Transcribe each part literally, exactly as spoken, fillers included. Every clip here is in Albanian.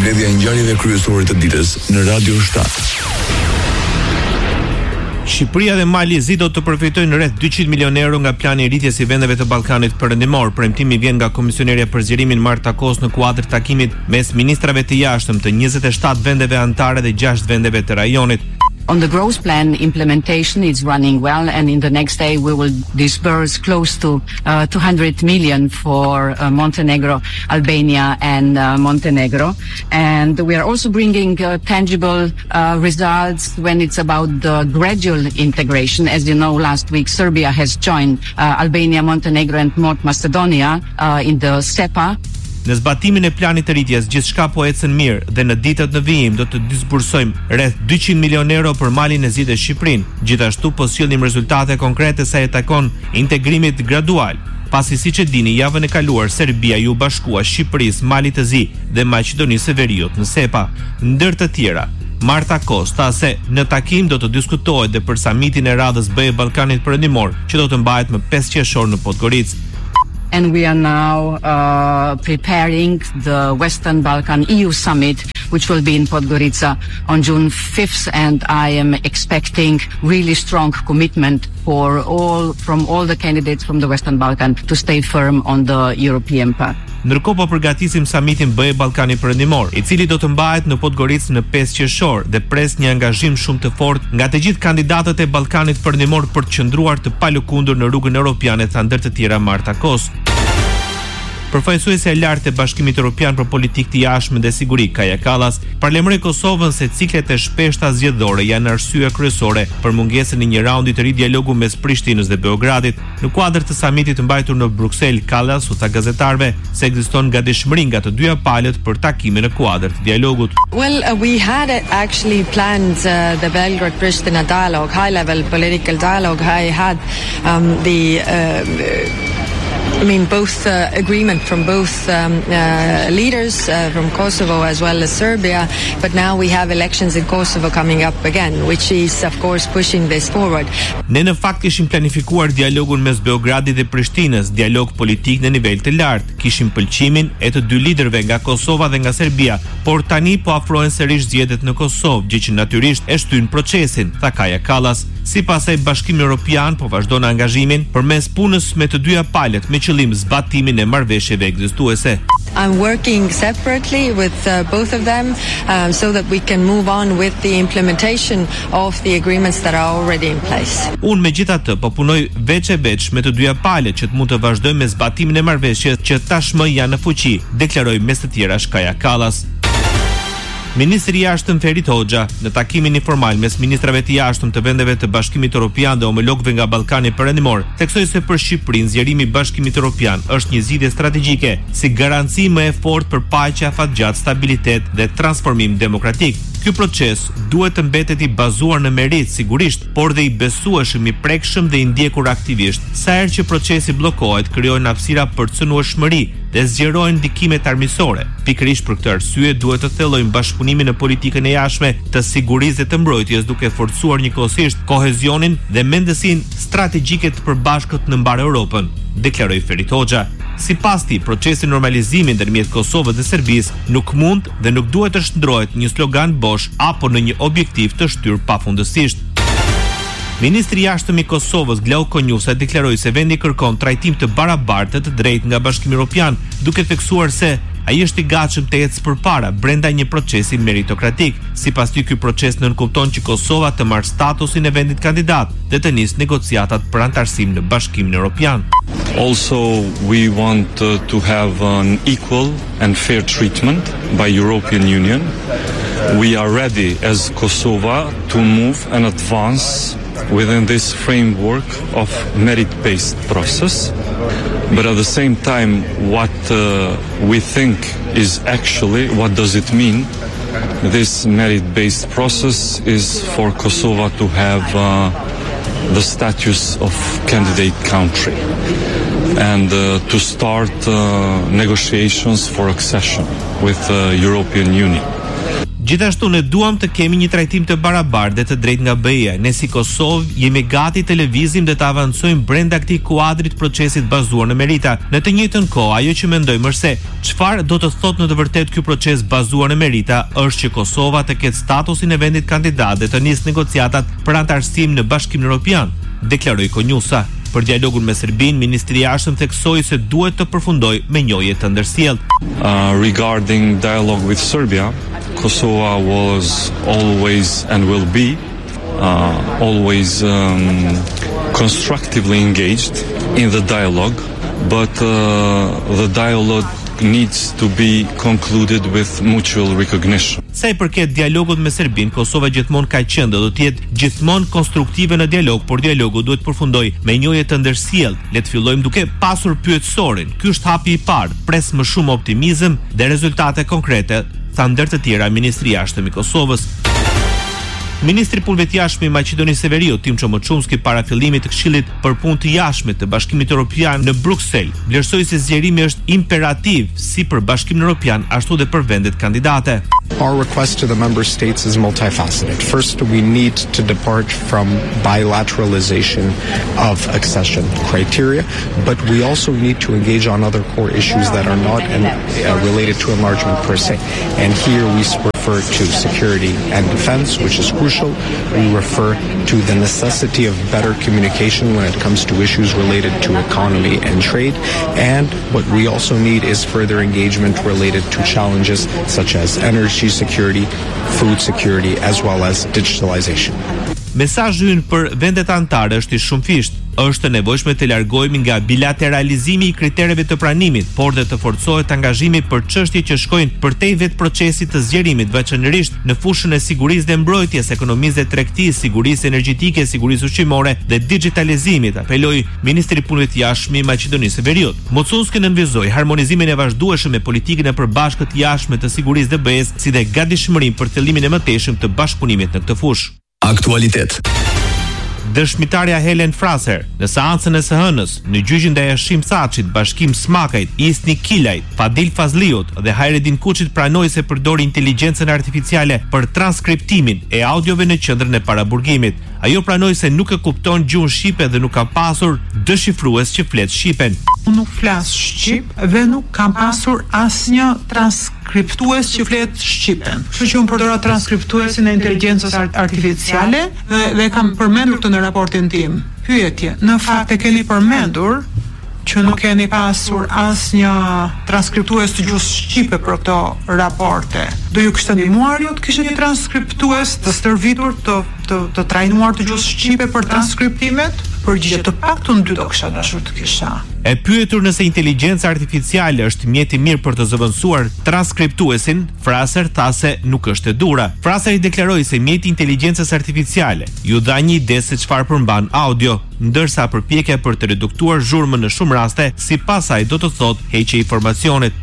Mbledhja e ngjarjeve kryesore të ditës në Radio shtat. Shqipëria dhe Mali e Zi do të përfitojnë rreth dyqind milionë euro nga plani i rritjes i vendeve të Ballkanit Perëndimor. Premtimi vjen nga komisionerja për zgjerimin Marta Kos në kuadër të takimit mes ministrave të jashtëm të njëzet e shtat vendeve anëtare dhe gjashtë vendeve të rajonit. On the growth plan, implementation is running well, and in the next day we will disburse close to uh, two hundred million for uh, Montenegro, Albania and uh, Montenegro. And we are also bringing uh, tangible uh, results when it's about the gradual integration. As you know, last week Serbia has joined uh, Albania, Montenegro and North Macedonia uh, in the SEPA. Në zbatimin e planit të rritjes, gjithçka po ecën mirë dhe në ditët në vijim do të disbursojmë rreth dyqind milionë euro për Malin e Zi dhe Shqipërinë. Gjithashtu po sillim rezultate konkrete sa e takon integrimit gradual. Pasi siç e dini, javën e kaluar Serbia ju bashkua Shqipërisë, Malit të Zi dhe Maqedonisë së Veriut në SEPA. Ndër të tjera, Marta Kos tha se në takim do të diskutohet dhe për samitin e radhës B e Ballkanit Perëndimor, që do të mbahet më pesë qershor në Podgoricë. And we are now uh, preparing the Western Balkan E U Summit, which will be in Podgorica on June fifth, and I am expecting really strong commitment for all, from all the candidates from the Western Balkan to stay firm on the European path. Ndërkohë po përgatisim samitin B e Ballkanit Perëndimor, i cili do të mbahet në Podgoricë në pesë qershor dhe pres një angazhim shumë të fortë nga të gjithë kandidatët e Ballkanit Perëndimor për të qëndruar të palëkundur në rrugën europiane, tha ndër të tjera Marta Kos. Përfaqësuesja e lartë e Bashkimit Evropian për Politikë të Jashtme dhe Siguri, Kaja Kallas, paralajmëroi Kosovën se ciklet e shpeshta zgjedhore janë arsye kryesore për mungesën e një raundi të ri dialogu mes Prishtinës dhe Beogradit. Në kuadër të samitit të mbajtur në Bruksel, Kallas u tha gazetarëve se ekziston gatishmëri nga të dyja palët për takime në kuadër të dialogut. Well, uh, we had actually planned uh, the Belgrade-Pristina dialogue, high-level political dialogue. I had um, the uh, I mean, both uh, agreement from both um, uh, leaders uh, from Kosovo as well as Serbia, but now we have elections in Kosovo coming up again, which is, of course, pushing this forward. Ne në fakt kishim planifikuar dialogun mes Beogradit dhe Prishtinës, dialog politik në nivel të lartë. Kishim pëlqimin e të dy liderëve nga Kosova dhe nga Serbia, por tani po afrohen sërish zgjedhjet në Kosovë, gjë që natyrisht e shtyn procesin, tha Kaja Kallas. Sipas asaj, Bashkimi Evropian po vazhdon angazhimin përmes punës me të dyja palët me qëllim zbatimin e marrëveshjeve ekzistuese. I'm working separately with uh, both of them um, so that we can move on with the implementation of the agreements that are already in place. Unë megjithatë po punoj veç e veç me të dyja palët që të mund të vazhdojmë me zbatimin e marrëveshjes që tashmë janë në fuqi, deklaroi mes të tjerash Kaja Kallas. Ministri i Jashtëm Ferit Hoxha, në takimin informal mes ministrave të jashtëm të vendeve të Bashkimit Evropian dhe homologëve nga Ballkani Perëndimor, theksoi se për Shqipërinë zgjerimi i Bashkimit Evropian është një zgjidhje strategjike, si garanci më e fortë për paqe, afatgjat, stabilitet dhe transformim demokratik. Ky proces duhet të mbetet i bazuar në merit, sigurisht, por dhe i besueshëm, i prekshëm dhe i ndjekur aktivisht. Sa herë që procesi bllokohet, krijohen hapësira për cënueshmëri dhe zgjerohen ndikimet armiqësore. Pikërisht për këtë arsye duhet të thellojmë bashkëpunimin në politikën e jashtme të sigurisë dhe të mbrojtjes, duke forcuar njëkohësisht kohezionin dhe mendësinë strategjike të përbashkët në mbar Europën, deklaroi Ferit Hoxha. Sipas tij, procesi normalizimi ndërmjet Kosovës dhe Serbisë nuk mund dhe nuk duhet të shndrohet një slogan bosh apo në një objektiv të shtyr pafundësisht. Ministri i Jashtëm i Kosovës, Glau Konjusa, deklaroi se vendi kërkon trajtim të barabartë të drejtë nga Bashkimi Evropian, duke theksuar se ai është i gatshëm të ecë përpara brenda një procesi meritokratik. Sipas tij, ky proces nënkupton që Kosova të marrë statusin e vendit kandidat dhe të nisë negociatat për antarësim në Bashkimin Evropian. Also, we want uh, to have an equal and fair treatment by European Union. We are ready as Kosovo to move and advance within this framework of merit-based process. But at the same time, what uh, we think is actually, what does it mean? This merit-based process is for Kosovo to have uh, the status of candidate country and uh, to start uh, negotiations for accession with the European Union. Gjithashtu ne duam të kemi një trajtim të barabartë dhe të drejtë nga B E A. Ne si Kosovë jemi gati të lëvizim dhe të avancojmë brenda këtij kuadrit procesit bazuar në merita. Në të njëjtën kohë, ajo që mendojmë është se çfarë do të thotë në të vërtetë ky proces bazuar në merita është që Kosova të ketë statusin e vendit kandidat dhe të nisë negociatat për antarësim në Bashkimin Evropian, deklaroi Konjusa. Për dialogun me Serbinë, ministri i jashtëm theksoi se duhet të përfundojë me njohje të ndërsjellë. Uh, regarding dialogue with Serbia, Kosovo was always and will be uh, always um, constructively engaged in the dialogue, but uh, the dialogue needs to be concluded with mutual recognition. Sa i përket dialogut me Serbinë, Kosova gjithmonë ka qenë dhe do të jetë gjithmonë konstruktive në dialog, por dialogu duhet përfundojë me njohje të ndërsjellë. Le të fillojmë duke pasur pyetësorin. Ky është hapi i parë, pres më shumë optimizëm dhe rezultate konkrete, tha ndër të tjera ministri i jashtëm i Kosovës. Ministri i Punëve të Jashtme i Maqedonisë së Veriut, Timço Moçumski, para fillimit të Këshillit për Punë të Jashtme të Bashkimit Evropian në Bruksel, vlerësoi se zgjerimi është imperativ si për Bashkimin Evropian ashtu dhe për vendet kandidate. Our request to the member states is multifaceted. First, we need to depart from bilateralization of accession criteria, but we also need to engage on other core issues that are not in, uh, related to enlargement per se. And here we refer to security and defense, which is crucial. We refer to the necessity of better communication when it comes to issues related to economy and trade. And what we also need is further engagement related to challenges such as energy security, food security, as well as digitalization. Mesazhi ynë për vendet anëtare është i shumëfisht. Është e nevojshme të largohemi nga bilateralizimi i kritereve të pranimit, por dhe të forcohet angazhimi për çështje që shkojnë përtej vetë procesit të zgjerimit, veçanërisht në fushën e sigurisë dhe mbrojtjes, ekonomisë dhe tregtisë, sigurisë energjetike, sigurisë ushqimore dhe digitalizimit, apeloi ministri i Punëve të Jashtme i Maqedonisë së Veriut. Moçumski nënvizoi harmonizimin e vazhdueshëm me politikën e përbashkët të jashtme të sigurisë dhe B E S, si dhe gatishmërinë për fillimin e mëtejshëm të bashkëpunimit në këtë fushë. Aktualitet. Dëshmitarja Helen Fraser në seancën e së hënës në gjyqin ndaj Hashim Thaçit, Bashkim Smakajt, Isni Kilajt, Fadil Fazliut dhe Hajredin Kuçit pranoi se përdori inteligjencën artificiale për transkriptimin e audiove në qendrën e paraburgimit. Ajo pranoi se nuk e kupton gjuhën shqipe dhe nuk ka pasur dëshifrues që flet shqipen. Unë nuk flas shqip dhe nuk kam pasur asnjë transkriptues që flet shqipen. Kështu që unë përdora transkriptuesin e inteligjencës artificiale dhe, dhe kam përmendur këtë në raportin tim. Pyetje, në fakt e keni përmendur që nuk keni pasur asnjë transkriptues të gjuhës shqipe për këto raporte. Do ju kishte ndihmuar ju të kishte një transkriptues të stërvitur të të, të trajnuar të gjuhës shqipe për transkriptimet? Përgjigje të paktën dy do kisha dashur të kisha. E pyetur nëse inteligjenca artificiale është mjet i mirë për të zëvendësuar transkriptuesin, Fraser tha se nuk është e dura. Fraser i deklaroi se mjeti i inteligjencës artificiale ju dha një ide se çfarë përmban audio, ndërsa përpjekja për të reduktuar zhurmën në shumë raste, sipas saj do të thotë heqje informacionit.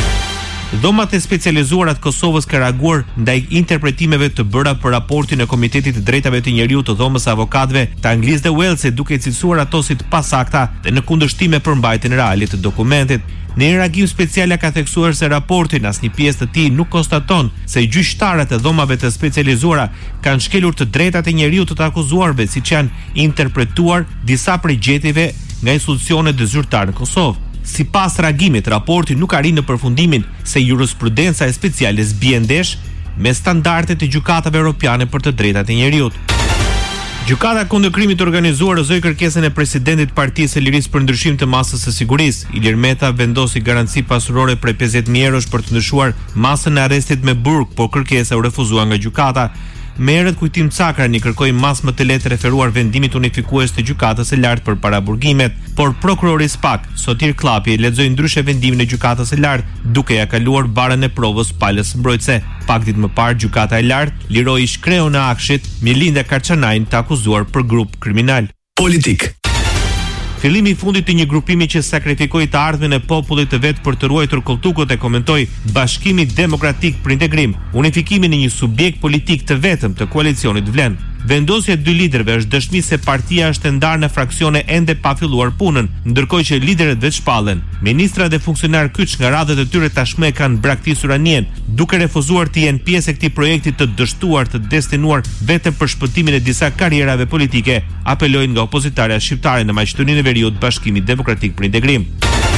Dhomat e specializuara të Kosovës ka reaguar ndaj interpretimeve të bëra për raportin e Komitetit të Drejtave të Njeriut të Dhomës së Avokatëve të Anglisë dhe Walesit, duke cilësuar ato si të pasakta dhe në kundërshtim me përmbajtjen reale të dokumentit. Në një reagim special ka theksuar se raporti në asnjë pjesë të tij nuk konstaton se gjyqtarët e dhomave të specializuara kanë shkelur të drejtat e njeriut të të akuzuarve, siç janë interpretuar disa prej gjetjeve nga institucionet e zyrtare në Kosovë. Si pas reagimit, raporti nuk arrin në përfundimin se jurisprudenca e speciale zbie ndesh me standardet e gjykatave europiane për të drejtat e njeriut. Gjykata kundër krimit të organizuar rrëzoi kërkesën e presidentit të Partisë së Lirisë për ndryshim të masës së sigurisë. Ilir Meta vendosi garanci pasurore prej pesëdhjetë mijë eurosh për të ndryshuar masën e arrestit me burg, por kërkesa u refuzua nga gjykata. Merret Kujtim Cakrani kërkoi masë më të lehtë referuar vendimit unifikues të gjykatës së lartë për paraburgimet, por prokurori Spak, Sotir Klapi, lexoi ndryshe vendimin e gjykatës së lartë, duke ja kaluar barën e provës palës mbrojtëse. Pak ditë më parë, gjykata e lartë liroi shkreun e akshit Milinda Karçanajin të akuzuar për grup kriminal. Politik. Fillimi i fundit të një grupimi që sakrifikoi të ardhmen e popullit të vet për të ruajtur kolltukut e komentoi Bashkimi Demokratik për Integrim, unifikimin e një subjekt politik të vetëm të koalicionit vlen. Vendosja e dy liderëve është dëshmi se partia është e ndarë në fraksione ende pa filluar punën, ndërkohë që liderët vetë shpallen. Ministra dhe funksionar kyç nga radhët e tyre tashmë e kanë braktisur anien, duke refuzuar të jenë pjesë e këtij projekti të dështuar të destinuar vetëm për shpëtimin e disa karrierave politike, apelojnë nga opozitarja shqiptare në Maqedoninë e Veriut Bashkimi Demokratik për Integrim.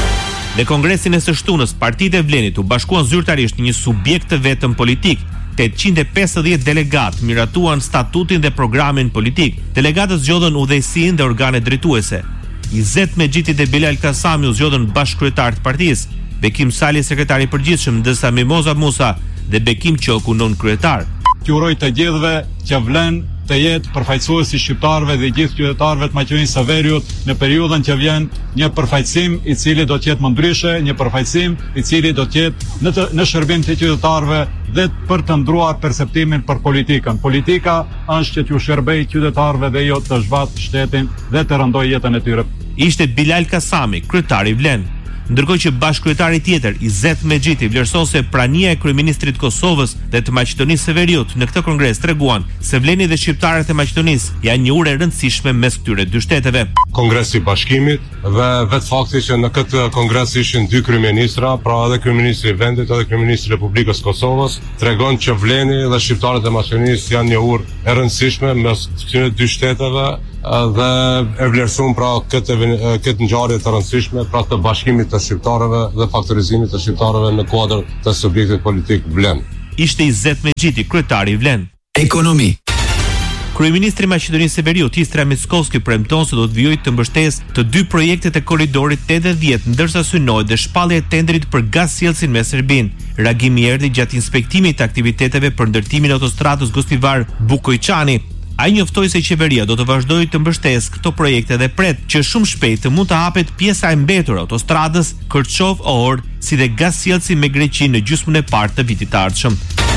Në kongresin e së shtunës, partitë e Vlenit u bashkuan zyrtarisht në një subjekt të vetëm politik. tetëqind e pesëdhjetë delegatë miratuan statutin dhe programin politik. Delegatët zgjodhen udhëheqësinë dhe organet drejtuese. Izet Mexhiti dhe Bilal Kasami u zgjodhen bashkëkryetar të partisë. Bekim Sali sekretari i përgjithshëm, ndërsa Mimoza Musa dhe Bekim Qoku nën kryetar. Që uroj të gjithëve që vlen të jetë përfaqësuesi shqiptarëve dhe gjithë qytetarëve të Maqedonisë së Veriut në periudhën që vjen, një përfaqësim i cili do të jetë më ndryshe, një përfaqësim i cili do të jetë në, të, në shërbim të qytetarëve dhe për të ndruar perceptimin për politikën. Politika është që t'ju shërbej qytetarëve dhe jo të zhvat shtetin dhe të rëndoj jetën e tyre. Ishte Bilal Kasami, kryetari i Vlen. Ndërkohë që bashkëkryetari tjetër, Izet Mexhiti, vlerëson se prania e kryeministrit të Kosovës dhe të Maqedonisë së Veriut në këtë kongres treguan se Vleni dhe shqiptarët e Maqedonisë janë një urë e rëndësishme mes këtyre dy shteteve. Kongresi i Bashkimit dhe vetë fakti që në këtë kongres ishin dy kryeministra, pra edhe kryeministri i vendit edhe kryeministri i Republikës Kosovës, tregon që Vleni dhe shqiptarët e Maqedonisë janë një urë e rëndësishme mes këtyre dy shteteve dhe e vlerësuam pra këtë këtë ngjarje të rëndësishme pra të bashkimit të shqiptarëve dhe faktorizimit të shqiptarëve në kuadër të subjektit politik Vlen. Ishte Izet Mexhiti, kryetari i Vlen. Ekonomi. Kryeministri i Maqedonisë së Veriut Istra Mickoski premton se do të vijojë të mbështesë të dy projektet e korridorit tetëdhjetë, ndërsa synohet dhe shpallja e tendrit për gazsjellsin me Serbinë. Reagimi erdhi gjatë inspektimit të aktiviteteve për ndërtimin e autostradës Gostivar Bukojçani. Ai njoftoi se qeveria do të vazhdojë të mbështesë këto projekte dhe pret që shumë shpejt të mund të hapet pjesa e mbetur autostradës Kërçov-Ohor, si dhe gazsjellsi me Greqi në gjysmën e parë të vitit të ardhshëm.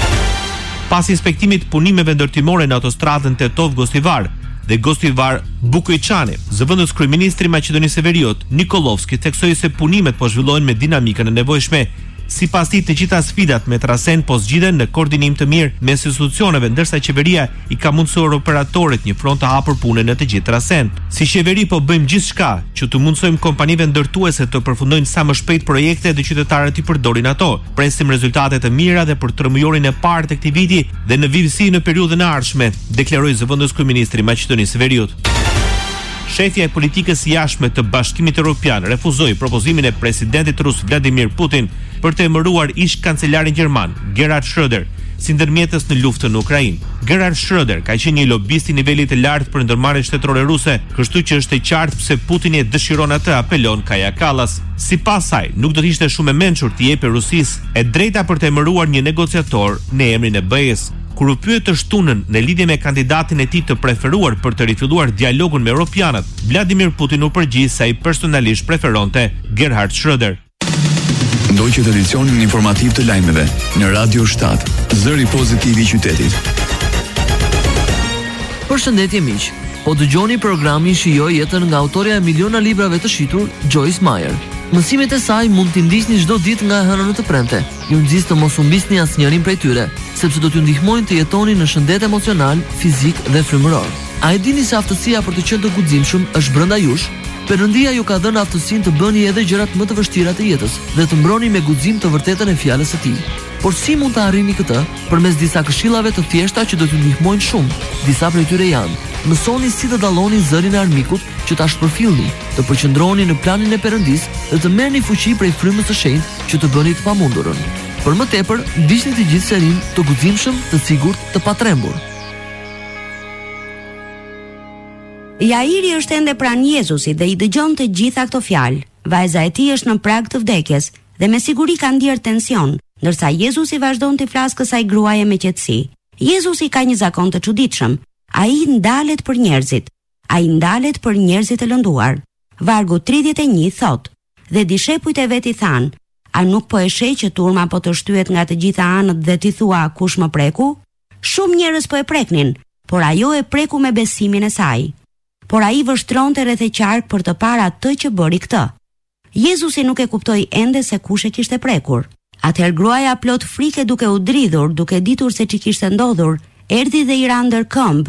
Pas inspektimit punimeve ndërtimore në autostradën Tetov-Gostivar dhe Gostivar Bukojçani, zëvendës kryeministri i Maqedonisë së Veriut Nikolovski theksoi se punimet po zhvillohen me dinamikën e nevojshme. Sipas tij, të gjitha sfidat me trasen po zgjidhen në koordinim të mirë mes institucioneve, ndërsa qeveria i ka mundësuar operatorët një front të hapur punën në të gjithë trasen. Si qeveri po bëjmë gjithçka që të mundsojmë kompanive ndërtuese të përfundojnë sa më shpejt projekte dhe qytetarët i përdorin ato. Presim rezultate të mira dhe për tërmëjorin e parë të këtij viti dhe në vijësi në periudhën e ardhshme, deklaroi zëvendës kryeministri i Maqedonisë së Veriut. Shefja e politikës jashtme të Bashkimit Evropian refuzoi propozimin e presidentit rus Vladimir Putin për të emëruar ish kancelarin gjerman Gerhard Schröder si ndërmjetës në luftën në Ukrainë. Gerhard Schröder ka qenë një lobist i nivelit të lartë për ndërmarrjen shtetërore ruse, kështu që është e qartë pse Putini e dëshiron atë, apelon Kaja Kallas. Sipas saj, nuk do të ishte shumë e mençur të jepë Rusisë e drejta për të emëruar një negociator në emrin e B E-s. Kur u pyet të shtunën në lidhje me kandidatin e tij të preferuar për të rifilluar dialogun me europianët, Vladimir Putin u përgjigj se ai personalisht preferonte Gerhard Schröder. Ndoqët edicionin informativ të lajmeve në Radio shtat, zëri pozitiv i qytetit. Përshëndetje miq. Po dëgjoni programin Shijoj jetën nga autorja e miliona librave të shitur, Joyce Meyer. Mësimet e saj mund t'i ndisni çdo ditë nga e hëna në të premte. Ju nxis të mos humbisni asnjërin prej tyre, sepse do t'ju ndihmojnë të jetoni në shëndet emocional, fizik dhe frymëror. A e dini se aftësia për të qenë të guximshëm është brenda jush? Perëndia ju ka dhënë aftësinë të bëni edhe gjërat më të vështira të jetës dhe të mbroni me guxim të vërtetën e fjalës së tij. Por si mund të arrini këtë? Përmes disa këshillave të thjeshta që do t'ju ndihmojnë shumë. Disa prej tyre janë: mësoni si të dalloni zërin e armikut që ta shpërfillni, të përqendroheni në planin e Perëndis dhe të merrni fuqi prej frymës së shenjtë që të bëni të pamundurën. Për më tepër, ndiqni të gjithë serin të guximshëm, të sigurt, të patrembur. Jairi është ende pranë Jezusit dhe i dëgjon të gjitha këto fjalë. Vajza e tij është në prag të vdekjes dhe me siguri ka ndier tension, ndërsa Jezusi vazhdon të flasë kësaj gruaje me qetësi. Jezusi ka një zakon të çuditshëm. Ai ndalet për njerëzit. Ai ndalet për njerëzit e lënduar. Vargu tridhjetë e një thot: dhe dishepujt e vet i thanë: a nuk po e sheh që turma po të shtyhet nga të gjitha anët dhe ti thua kush më preku? Shumë njerëz po e preknin, por ajo e preku me besimin e saj. Por ai vështronte rreth e qark për të parë atë që bëri këtë. Jezusi nuk e kuptoi ende se kush e kishte prekur. Atëherë gruaja plot frike duke u dridhur, duke ditur se ç'i kishte ndodhur, erdhi dhe i ra ndër këmbë.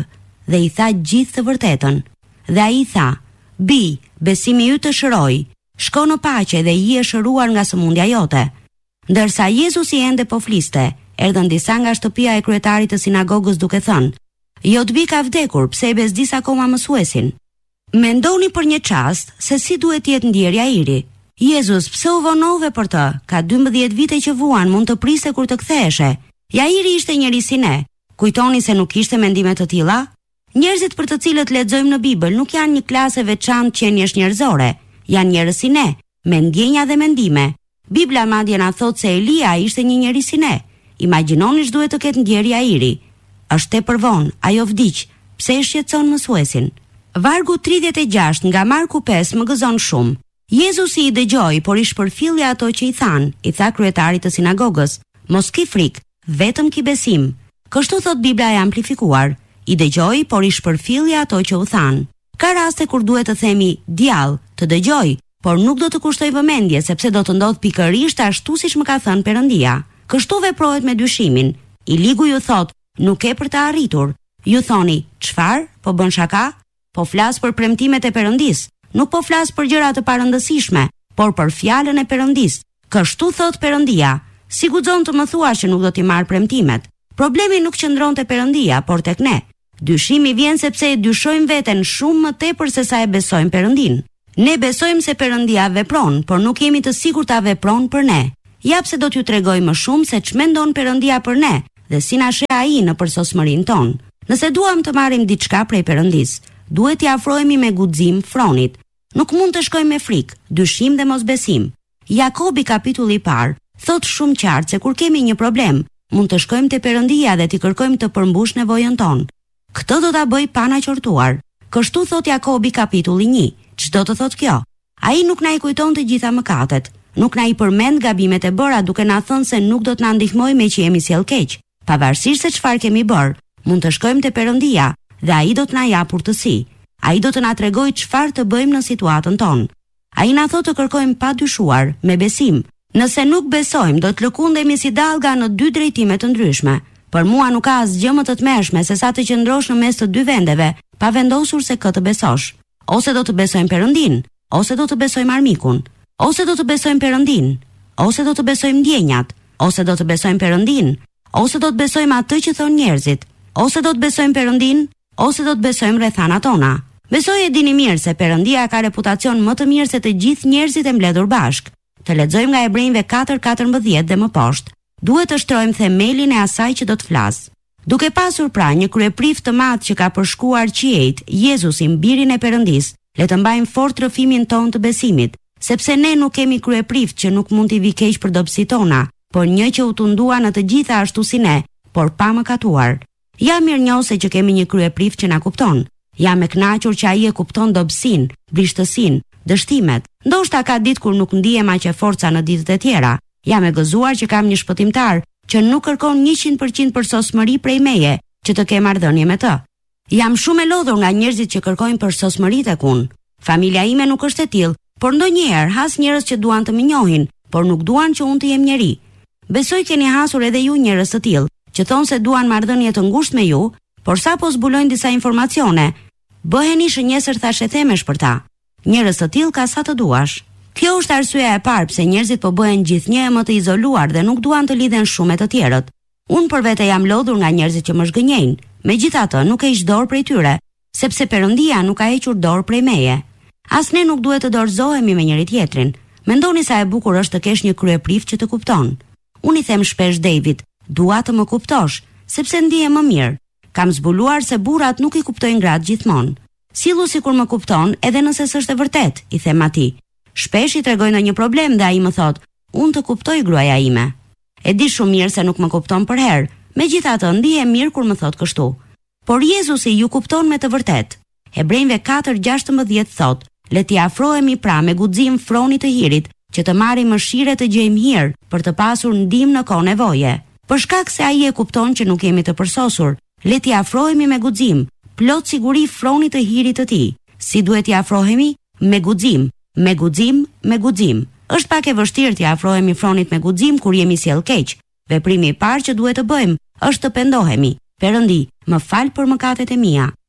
dhe i tha gjithë të vërtetën. Dhe ai i tha: "Bi, besimi yt të shëroi. Shko në paqe dhe i e shëruar nga sëmundja jote." Ndërsa Jezusi ende po fliste, erdhën disa nga shtëpia e kryetarit të sinagogës duke thënë: "Jo të bi ka vdekur, pse e bezdis akoma mësuesin?" Mendoni për një çast se si duhet jetë ndjerja iri. Jezus, pse u vonove për të? Ka dymbëdhjetë vite që vuan, mund të priste kur të ktheheshe. Jairi ishte njëri si ne. Kujtoni se nuk kishte mendime të tilla? Njerëzit për të cilët lexojmë në Bibël nuk janë një klasë e veçantë qenies njerëzore, janë njerëz si ne, me ndjenja dhe mendime. Bibla madje na thot se Elia ishte një njeri si ne. Imagjinoni ç'duhet të ketë ndjerja iri. Është tepër vonë, ajo vdiq. Pse e shqetëson mësuesin? Vargu tridhjetë e gjashtë nga Marku pesë më gëzon shumë. Jezusi i dëgjoi, por i shpërfilli ato që i than, i tha kryetarit të sinagogës: "Mos ki frikë, vetëm ki besim." Kështu thot Bibla e amplifikuar. I dëgjoi, por i shpërfilli ato që u than. Ka raste kur duhet të themi djall, të dëgjoj, por nuk do të kushtoj vëmendje sepse do të ndodh pikërisht ashtu siç më ka thënë Perëndia. Kështu veprohet me dyshimin. I ligu ju thot: "Nuk e për të arritur." Ju thoni: "Çfarë? Po bën shaka?" Po flas për premtimet e Perëndis. Nuk po flas për gjëra të parëndësishme, por për fjalën e Perëndis. Kështu thot Perëndia. Si guxon të më thuash që nuk do t'i marr premtimet? Problemi nuk qëndron te Perëndia, por tek ne. Dyshimi vjen sepse e dyshojmë veten shumë më tepër se sa e besojmë Perëndin. Ne besojmë se Perëndia vepron, por nuk jemi të sigurt ta vepron për ne. Jap se do t'ju tregoj më shumë se ç'mendon Perëndia për ne dhe si na sheh ai në përsosmërinë tonë. Nëse duam të marrim diçka prej Perëndis, duhet t'i afrohemi me guxim fronit. Nuk mund të shkojmë me frikë, dyshim dhe mosbesim. Jakobi kapitulli i parë thot shumë qartë se kur kemi një problem, mund të shkojmë te Perëndia dhe t'i kërkojmë të përmbush nevojën tonë. Këtë do ta bëj pa na qortuar. Kështu thot Jakobi kapitulli një. Ç'do të thot kjo? Ai nuk na i kujton të gjitha mëkatet, nuk na i përmend gabimet e bëra duke na thënë se nuk do të na ndihmojë me që jemi sjell keq. Pavarësisht se çfarë kemi bërë, mund të shkojmë te Perëndia dhe ai do të na japë urtësi. Ai do të na tregojë çfarë të bëjmë në situatën tonë. Ai na thotë të kërkojmë pa dyshuar, me besim. Nëse nuk besojmë, do të lëkundemi si dallga në dy drejtime të ndryshme. Për mua nuk ka asgjë më të tmerrshme se sa të qëndrosh në mes të dy vendeve, pa vendosur se kë të besosh. Ose do të besojmë Perëndin, ose do të besojmë armikun, ose do të besojmë Perëndin, ose do të besojmë ndjenjat, ose do të besojmë Perëndin, ose do të besojmë atë që thon njerëzit, ose do të besojmë Perëndin, ose do të besojmë rrethanat tona. Besoj e dini mirë se Perëndia ka reputacion më të mirë se të gjithë njerëzit e mbledhur bashk. Të lexojmë nga Hebrejve katër katërmbëdhjetë dhe më poshtë. Duhet të shtrojmë themelin e asaj që do të flas. Duke pasur pra një kryeprift të madh që ka përshkuar qiejt, Jezusin, birin e Perëndis, le të mbajmë fort rrëfimin ton të besimit, sepse ne nuk kemi kryeprift që nuk mund t'i vi keq për dobësitë tona, por një që u tundua në të gjitha ashtu si ne, por pa mëkatuar. Jam mirënjohse që kemi një kryeprift që na kupton. Jam e kënaqur që ai e kupton dobësinë, vrishtësinë, dështimet. Ndoshta ka ditë kur nuk ndihem aq e forca në ditët e tjera. Jam e gëzuar që kam një shpëtimtar që nuk kërkon njëqind përqind përsosmëri prej meje që të kem marrëdhënie me të. Jam shumë e lodhur nga njerëzit që kërkojnë përsosmëri tek unë. Familja ime nuk është e tillë, por ndonjëherë has njerëz që duan të më njohin, por nuk duan që unë të jem njeri. Besoj keni hasur edhe ju njerëz të tillë, që thonë se duan marrëdhënie të ngushtë me ju, por sapo zbulojnë disa informacione, bëheni shënjesër thashethemesh për ta. Njerëz të tillë ka sa të duash. Kjo është arsyeja e parë pse njerëzit po bëhen gjithnjë më të izoluar dhe nuk duan të lidhen shumë me të tjerët. Unë për vete jam lodhur nga njerëzit që më zgënjejnë. Megjithatë, nuk e hiq dorë prej tyre, sepse Perëndia nuk ka hequr dorë prej meje. As ne nuk duhet të dorëzohemi me njëri tjetrin. Mendoni sa e bukur është të kesh një kryeprift që të kupton. Unë i them shpesh David, dua të më kuptosh, sepse ndihem më mirë. Kam zbuluar se burrat nuk i kuptojnë gratë gjithmonë. Sillu sikur më kupton, edhe nëse s'është e vërtet, i them atij. Shpesh i tregoj ndonjë problem dhe ai më thot, unë të kuptoj gruaja ime. E di shumë mirë se nuk më kupton për herë, megjithatë ndihem mirë kur më thot kështu. Por Jezusi ju kupton me të vërtet. Hebrejve katër gjashtëmbëdhjetë thot, le t'i afrohemi pra me guxim fronit të hirit, që të marrim mëshirë të gjejmë hir për të pasur ndihmë në kohë nevoje. Për shkak se ai e kupton që nuk jemi të përsosur, le t'i afrohemi me guxim, plot siguri fronit të hirit të tij. Si duhet t'i afrohemi? Me guxim, me guxim, me guxim. Është pak e vështirë t'i afrohemi fronit me guxim kur jemi sjell keq. Veprimi i parë që duhet të bëjmë është të pendohemi. Perëndi, më fal për mëkatet e mia.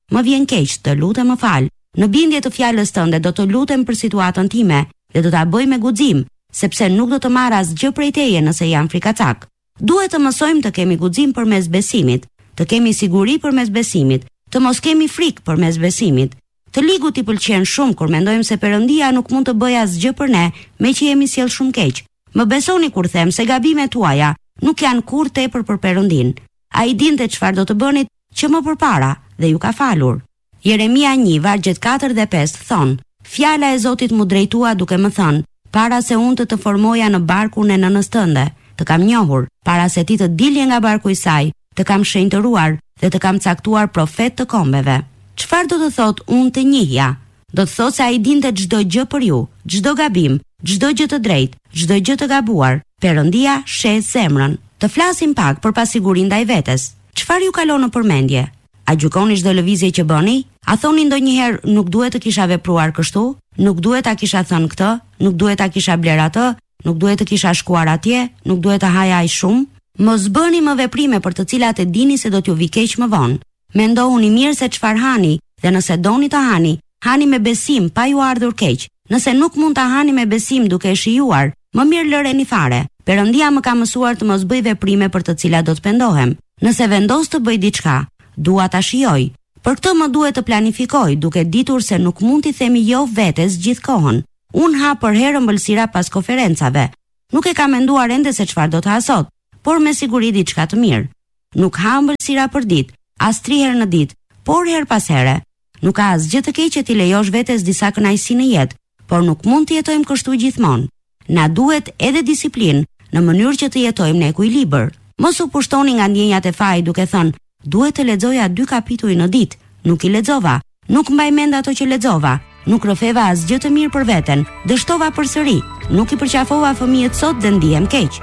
Më vjen keq, të lutem më fal. Në bindje të fjalës tënde do të lutem për situatën time dhe do ta bëj me guxim, sepse nuk do të marr asgjë prej teje nëse jam frikacak. Duhet të mësojmë të kemi guxim përmes besimit, të kemi siguri përmes besimit, të mos kemi frikë përmes besimit. Të ligut i pëlqen shumë kur mendojmë se Perëndia nuk mund të bëjë asgjë për ne, me që jemi sjell shumë keq. Më besoni kur them se gabimet tuaja nuk janë kurrë tepër për Perëndin. Ai dinte çfarë do të bënit që më përpara dhe ju ka falur. Jeremia një vargjet katër dhe pesë thon: Fjala e Zotit mu drejtua duke më thënë: para se unë të të formoja në barkun e nënës tënde, të kam njohur, para se ti të dilje nga barku i saj, të kam shenjtëruar dhe të kam caktuar profet të kombeve. Çfarë do të thotë unë të njihja? Do të thotë se ai dinte çdo gjë për ju, çdo gabim, çdo gjë të drejtë, çdo gjë të gabuar. Perëndia sheh zemrën. Të flasim pak për pasigurinë ndaj vetes. Çfarë ju kalon në përmendje? A gjykoni çdo lëvizje që bëni? A thoni ndonjëherë nuk duhet të kisha vepruar kështu? Nuk duhet ta kisha thënë këtë? Nuk duhet ta kisha bler atë? Nuk duhet të kisha shkuar atje? Nuk duhet të haja aq shumë? Mos bëni më veprime për të cilat e dini se do t'ju vi keq më vonë. Mendohuni mirë se çfarë hani dhe nëse doni të hani, hani me besim pa ju ardhur keq. Nëse nuk mund ta hani me besim duke e shijuar, më mirë lëreni fare. Perëndia më ka mësuar të mos bëj veprime për të cilat do të pendohem. Nëse vendos të bëj diçka, dua ta shijoj. Për këtë më duhet të planifikoj, duke ditur se nuk mund t'i themi jo vetes gjithkohën. Unë ha për herë ëmbëlsira pas konferencave. Nuk e kam menduar ende se çfarë do të ha sot, por me siguri diçka të mirë. Nuk ha ëmbëlsira për ditë, as tri herë në ditë, por her pas here. Nuk ka asgjë të keq që ti lejosh vetes disa kënaqësi në jetë, por nuk mund të jetojmë kështu gjithmonë. Na duhet edhe disiplinë në mënyrë që të jetojmë në ekuilibër. Mos u pushtoni nga ndjenjat e fajit duke thënë: duhet të lexoja dy kapituj në ditë. Nuk i lexova, nuk mbaj mend ato që lexova, nuk rrofeva asgjë të mirë për veten, dështova përsëri, nuk i përqafova fëmijët sot dhe ndihem keq.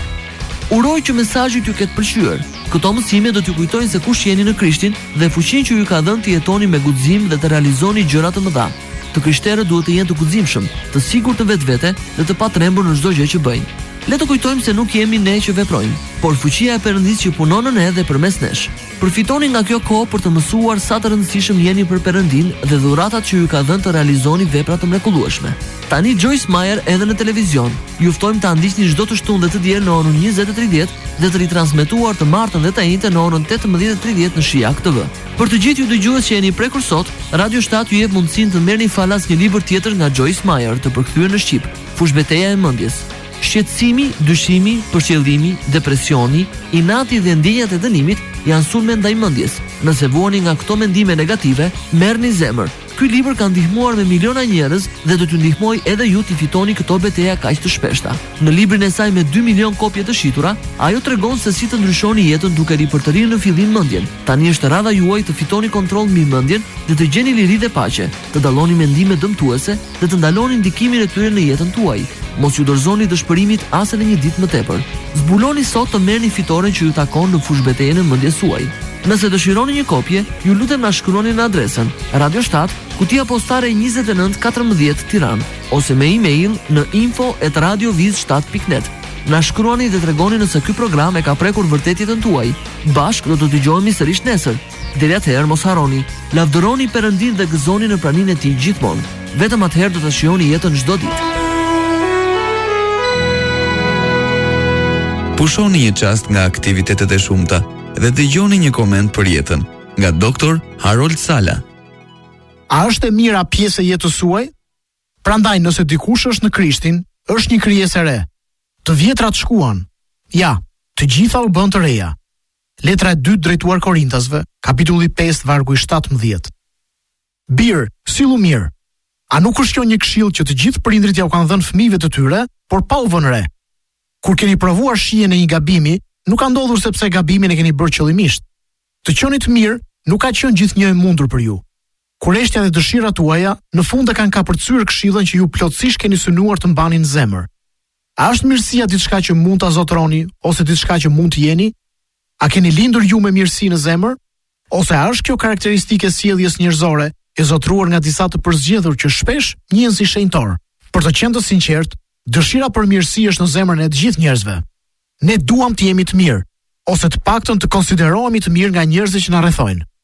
Uroj që mesazhi t'ju ketë pëlqyer. Këto mësime do t'ju kujtojnë se kush jeni në Krishtin dhe fuqinë që ju ka dhënë të jetoni me guxim dhe të realizoni gjëra të mëdha. Të krishterët duhet të jenë të guximshëm, të sigurt në vetvete dhe të patrembur në çdo gjë që bëjnë. Le të kujtojmë se nuk jemi ne që veprojmë, por fuqia e Perëndisë që punon në ne dhe përmes nesh. Përfitoni nga kjo kohë për të mësuar sa të rëndësishëm jeni për Perëndinë dhe dhuratat që ju ka dhënë të realizoni vepra të mrekullueshme. Tani Joyce Meyer edhe në televizion. Ju ftojmë ta ndiqni çdo të shtunë dhe të diel në orën njëzet e tridhjetë dhe të ritransmetuar të martën dhe të njëjtën në orën tetëmbëdhjetë e tridhjetë në Shijak T V. Për të gjithë ju dëgjues që jeni prekur sot, Radio shtat ju jep mundësinë të merrni falas një libër tjetër nga Joyce Meyer, të përkthyer në shqip, Fushbeteja e mendjes. Shqetësimi, dyshimi, përqëllimi, depresioni, inati dhe ndjenjat e dënimit janë sulme ndaj mendjes. Nëse vuani nga këto mendime negative, merrni zemër. Ky libër ka ndihmuar me miliona njerëz dhe do t'ju ndihmojë edhe ju të fitoni këto betejë kaq të shpeshta. Në librin e saj me dy milion kopje të shitura, ajo tregon se si të ndryshoni jetën duke ripërtërirë në fillim mendjen. Tani është radha juaj të fitoni kontroll mbi mendjen dhe të gjeni liri dhe paqe, të dalloni mendime dëmtuese dhe të ndaloni ndikimin e tyre në jetën tuaj. Mos ju dorëzoni dëshpërimit as edhe një ditë më tepër. Zbuloni sot të merrni fitoren që ju takon në fushbetejën e mendjes suaj. Nëse dëshironi një kopje, ju lutem na shkruani në adresën Radio shtat, kutia postare njëzet e nëntë katërmbëdhjetë Tiranë, ose me email në info at radioviz shtat pikë net. Na shkruani dhe tregoni nëse ky program e ka prekur vërtet jetën tuaj. Bashkë do të dëgjohemi sërish nesër. Deri atëherë mos harroni, lavdëroni Perëndin dhe gëzoni në praninë e tij gjithmonë. Vetëm atëherë do të shijoni jetën çdo ditë. Pushoni një çast nga aktivitetet e shumta dhe dëgjoni një koment për jetën nga doktor Harold Sala. A është e mira pjesë e jetës suaj? Prandaj nëse dikush është në Krishtin, është një krijesë e re. Të vjetrat shkuan. Ja, të gjitha u bën të reja. Letra e dytë drejtuar Korintasve, kapitulli pesë vargu i shtatëmbëdhjetë. Bir, sillu mirë. A nuk është kjo një këshill që të gjithë prindrit ja u kanë dhënë fëmijëve të tyre, por pa u vënë re? Kur keni provuar shijen e një gabimi, nuk ka ndodhur sepse gabimin e keni bërë qëllimisht. Të qeni të mirë nuk ka qenë gjithnjë e mundur për ju. Kureshtja dhe dëshirat tuaja në fund e kanë kapërcyer këshillën që ju plotësisht keni synuar të mbani në zemër. A është mirësia diçka që mund ta zotroni ose diçka që mund të jeni? A keni lindur ju me mirësi në zemër? Ose a është kjo karakteristike e sjelljes njerëzore e zotruar nga disa të përzgjedhur që shpesh njihen si shenjtor? Për të qenë të sinqert, dëshira për mirësi është në zemrën e të gjithë njerëzve. Ne duam të jemi të mirë, ose të paktën të konsiderohemi të mirë nga njerëzit që na rrethojnë.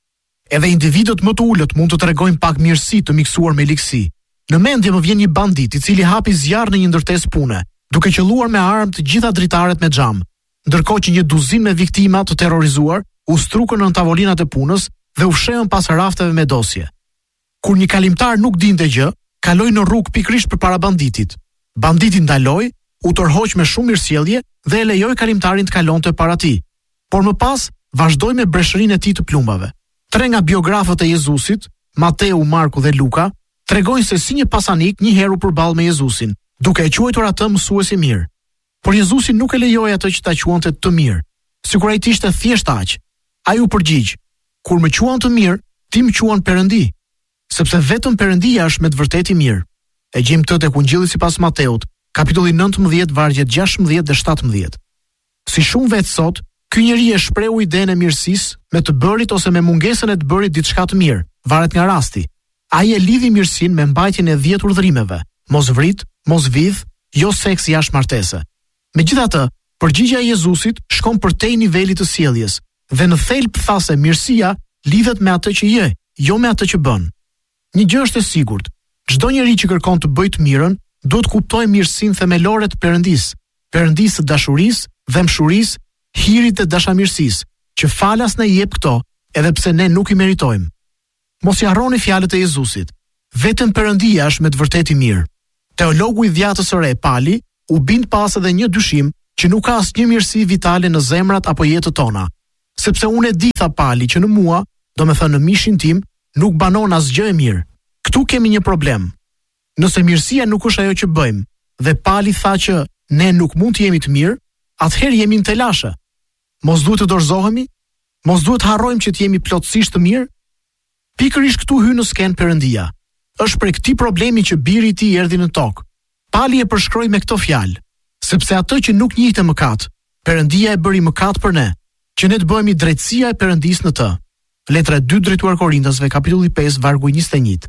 Edhe individët më të ulët mund të tregojnë pak mirësi të miksuar me ligësi. Në mendje më vjen një bandit i cili hapi zjarr në një ndërtesë pune, duke qelluar me armë të gjitha dritaret me xham, ndërkohë që një duzinë me viktima të terrorizuar u strukën në tavolinat e punës dhe u fshehën pas rafteve me dosje. Kur një kalimtar nuk dinte gjë, kaloi në rrugë pikërisht përpara banditit. Banditi ndaloi, u tërhoq me shumë mirësjellje dhe e lejoi kalimtarin të kalonte para tij. Por më pas vazhdoi me breshërinë e tij të plumbave. Tre nga biografët e Jezusit, Mateu, Marku dhe Luka, tregojnë se si një pasanik një herë u përball me Jezusin, duke e quajtur atë mësues i mirë. Por Jezusi nuk e lejoi atë që ta quante të mirë, sikur ai ishte thjesht aq. Ai u përgjigj: "Kur më quan të mirë, ti më quan Perëndi, sepse vetëm Perëndia është me të vërtetë i mirë." E gjejmë këtë tek Ungjilli sipas Mateut, kapitulli nëntëmbëdhjetë, vargjet gjashtëmbëdhjetë dhe shtatëmbëdhjetë. Si shumë vetë sot, ky njeri e shprehu idenë e mirësisë me të bërit ose me mungesën e të bërit diçka të mirë, varet nga rasti. Ai e lidhi mirësinë me mbajtjen e dhjetë urdhërimeve: mos vrit, mos vidh, jo seks jashtë martese. Megjithatë, përgjigjja e Jezusit shkon përtej nivelit të sjelljes dhe në thelb tha se mirësia lidhet me atë që je, jo me atë që bën. Një gjë është e sigurt: çdo njeri që kërkon të bëjë të mirën, duhet kuptojë mirësinë themelore të Perëndisë, Perëndisë të dashurisë, dhëmshurisë, hirit dhe dashamirësisë, që falas na i jep këto, edhe pse ne nuk i meritojmë. Mos i harroni fjalët e Jezusit: vetëm Perëndia është me të vërtetë i mirë. Teologu i Dhjatës së Re, Pali, u bind pas edhe një dyshim që nuk ka asnjë mirësi vitale në zemrat apo jetët tona, sepse unë e di, tha Pali, që në mua, do me thënë në mishin tim, nuk banon asgjë e mirë. Ktu kemi një problem. Nëse mirësia nuk është ajo që bëjmë, dhe Pali tha që ne nuk mund të jemi të mirë, atëherë jemi në telashe. Mos duhet të dorëzohemi? Mos duhet të harrojmë që të jemi plotësisht të mirë? Pikërisht këtu hyn në skenë Perëndia. Është për këtij problemi që biri i tij erdhi në tokë. Pali e përshkroi me këto fjalë: sepse atë që nuk njihte mëkat, Perëndia e bëri mëkat për ne, që ne të bëhemi drejtësia e Perëndisë në të. Letra e dytë drejtuar Korintasve, kapitulli pesë, vargu njëzet e një.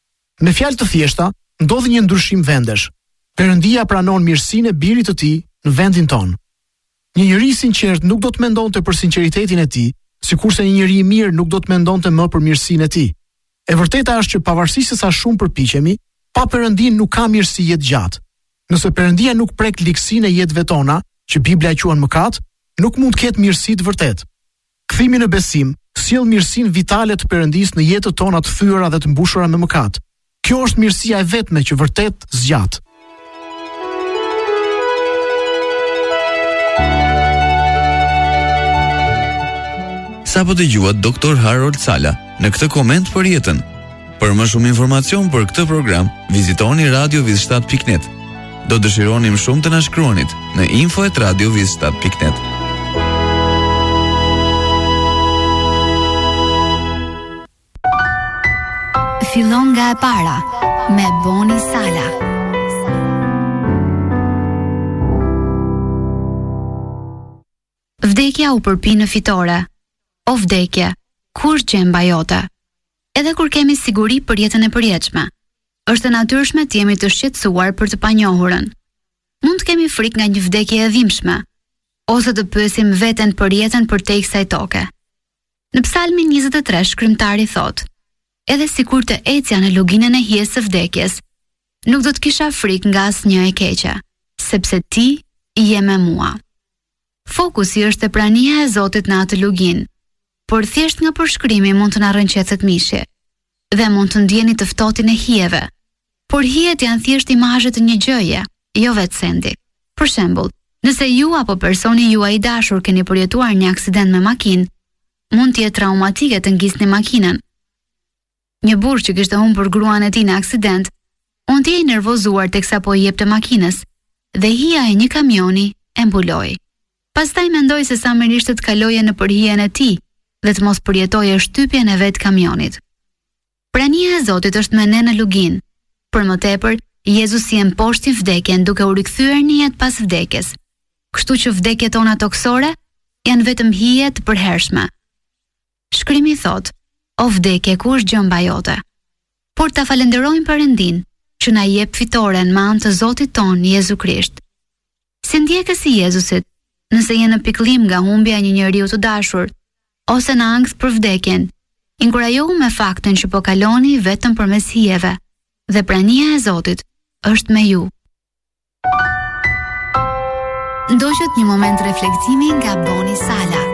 Me fjalë të thjeshta, ndodhi një ndryshim vendesh. Perëndia pranon mirësinë e birit të tij në vendin tonë. Një njeri i sinqert nuk do të mendonte për sinqeritetin e tij, sikurse një njeri i mirë nuk do të mendonte më për mirësinë e tij. E vërteta është që pavarësisht se sa shumë përpiqemi, pa Perëndin nuk ka mirësi jetë gjatë. Nëse Perëndia nuk prek ligësinë e jetëve tona, që Bibla e quajnë mëkat, nuk mund të ketë mirësi të vërtetë. Kthimi në besim sjell mirësinë vitale të Perëndisë në jetët tona të thyera dhe të mbushura me mëkat. Kjo është mirësia e vetme që vërtet zgjat. Sa po dëgjuat doktor Harold Sala në këtë koment për jetën. Për më shumë informacion për këtë program, vizitoni radio viz shtat pikë net. Do dëshironim shumë të na shkruanit në info at radio viz shtat pikë net. Fillon nga e para me Boni Sala. Vdekja u përpi në fitore. O vdekje, kur gjemba jote? Edhe kur kemi siguri për jetën e përjetshme, është e natyrshme të jemi të shqetësuar për të panjohurën. Mund të kemi frikë nga një vdekje e dhimbshme, ose të pyesim veten për jetën përtej kësaj toke. Në Psalmin njëzet e tre shkrimtari thotë: edhe sikur të ecja në luginën e hijes së vdekjes, nuk do të kisha frikë nga asnjë e keqe, sepse ti je me mua. Fokusi është te prania e Zotit në atë luginë, por thjesht nga përshkrimi mund të na rrënqetëset mishi, dhe mund të ndjeni të ftohtin e hijeve. Por hijet janë thjesht imazhe të një gjëje, jo vetë sendi. Për shembull, nëse ju apo personi juaj i dashur keni përjetuar një aksident me makinë, mund të jetë traumatike të ngisni makinën. Një burr që kishte humbur gruan e tij në aksident, mund të jejë nervozuar teksa po i jepte makinës, dhe hija e një kamioni e mbuloi. Pastaj mendoi se sa mirë ishte të kaloje nëpër hijen e tij dhe të mos përjetoje shtypjen e vet kamionit. Prania e Zotit është me ne në luginë. Për më tepër, Jezusi e mposhti vdekjen duke u rikthyer në jetë pas vdekjes. Kështu që vdekjet tona toksore janë vetëm hije të përhershme. Shkrimi thot: o vdekje, ku është gjëmba jote? Por ta falenderojmë Perëndin që na jep fitoren me anë të Zotit ton Jezu Krisht. Si ndjekës i Jezusit, nëse je në pikëllim nga humbja e një njeriu të dashur, ose në ankth për vdekjen, Inkurajohu me faktin që po kaloni vetëm përmes hijeve dhe prania e Zotit është me ju. Ndoqët një moment reflektimi nga Boni Sala.